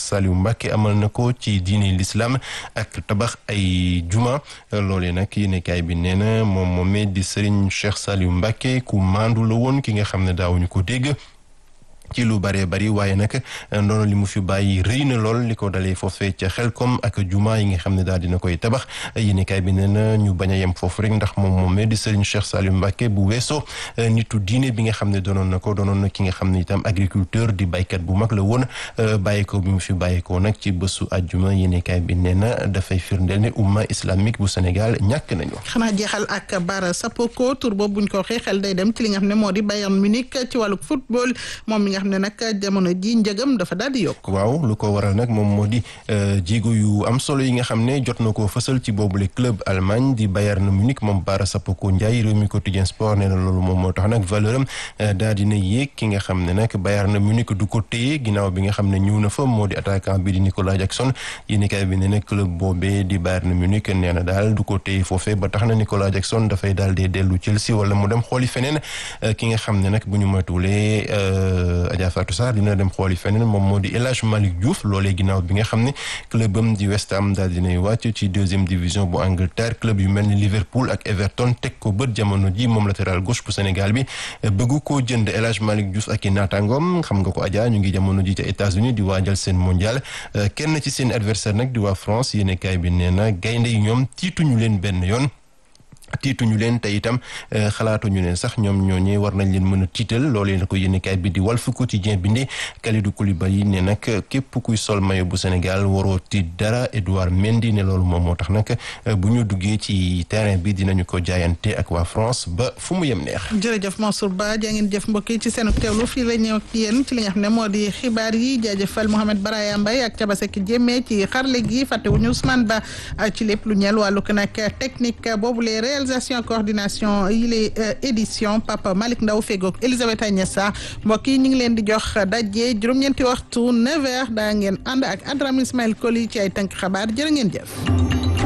Saliou Mbacké amal na ko ci diine l'islam ak tabax ay juma loolee nag yéenekaay bi nee na moom moomee di Serigne Cheikh Saliou Mbacké ku maandu la woon ki nga xam ne daawuñu ko dégg ci lu bëree bëri waaye nag ndono li mu fi bàyyi rëy na lool li ko dalee foofee ca Xelkom ak juma yi nga xam ne daal dina koy tabax yéenekaay bi nee na ñu bañ a yem foofu rek ndax moom moomee di Serigne Cheikh Saliou Mbacké bu weesoo nitu diine bi nga xam ne doonoon na ki nga xam ne itam agriculteur di baykat bu mag la woon bàyyikoo bi mu fi bàyyikoo nag ci bésu àjjuma yéenekaay bi nee na dafay firndeel ne umma islamique bu Sénégal ñàkk nañu. xanaa jeexal ak Bara Sapoko tur boobu buñ ko waxee xel day dem ci li nga xam ne moo di Bayern Munich ci wàllu football moom mi nga xam ne nag jamono ji njëgam dafa daal di yokk. waaw lu ko waral nag moom moo di jéego yu am solo yi nga xam ne jot na koo fësal ci boobule club Allemagne di Bayern Munich moom Bara Sapoko Ndiaye Rewmi Quotidien Sport nee na loolu moom moo tax nag valeur am daal dina yéeg ki nga xam ne nag Bayern Munich du ko téye ginnaaw bi nga xam ne ñëw na fa moo di attaquant bi di Nicolas Jackson yéenekaay bi nee na club boobee di Bayern Munich nee na daal du ko téye foofee ba tax na Nicolas Jackson dafay daal di dellu Chelsea wala mu dem xooli feneen ki nga xam ne nag bu ñu moytuwulee Adja Fatou Sarr dina dem xooli feneen moom moo di El Hadj Malick Diouf loolee ginnaaw bi nga xam ne clubam di West Ham daal dinay wàcc ci deuxième division bu Angleterre club yu mel ni Liverpool ak Everton teg ko bët jamono ji moom latéral gauche bu Sénégal bi bëggu koo jënd El Hadj Malick Diouf ak i naataangoom xam nga ko Adja ñu ngi jamono ji ca États-Unis di waajal seen mondial kenn ci seen adversaire nag di waa France yéenekaay bi nee na gaynde yi ñoom tiituñu leen benn yoon tiituñu leen te itam xalaatuñu leen sax ñoom ñooñee war nañ leen mën a tiital loolee na ko yéenekaay bi di Walf Quotidien bindee Kalidou Koulibaly ne nag képp kuy sol maillot bu Sénégal waroo tiit dara Edouard Mendy ne loolu moom moo tax nag bu ñu duggee ci terrain bi dinañu ko jaayante ak waa France ba fu mu yem neex. jërëjëf Mansour Ba jaa ngeen jëf mbokk yi ci seen teewlu fii la ñëw ak yéen ci li nga xam ne moo di xibaar yi jaajëfal Mouhamed Baraya Mbaye ak Thiabasek Diémé ci xarle gi fàttewuñu Ousmane Ba ci lépp lu ñeel wàllu nag technique boobu les réalisation coordination yi les édition Papa Malick Ndaw fegoog Elisabeth Agnessa mbokk yi ñu ngi leen di jox daje juróom-ñeenti waxtu 9h daa ngeen ànd ak Adram Ismaël Koli ci ay tënk xabaar jërë ngeen jëf.